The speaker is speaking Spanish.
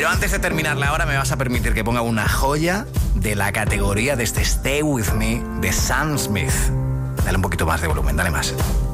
Pero antes de terminar la hora me vas a permitir que ponga una joya de la categoría de este Stay With Me de Sam Smith. Dale un poquito más de volumen, dale más.